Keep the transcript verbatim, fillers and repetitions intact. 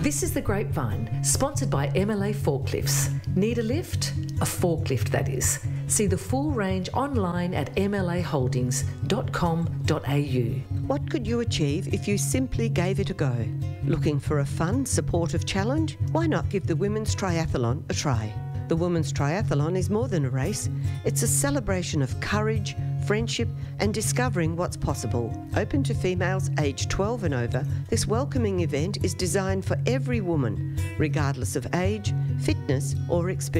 This is The Grapevine, sponsored by M L A Forklifts. Need a lift? A forklift, that is. See the full range online at m l a holdings dot com dot a u. What could you achieve if you simply gave it a go? Looking for a fun, supportive challenge? Why not give the Women's Triathlon a try? The Women's Triathlon is more than a race. It's a celebration of courage, friendship and discovering what's possible. Open to females aged twelve and over, this welcoming event is designed for every woman, regardless of age, fitness or experience.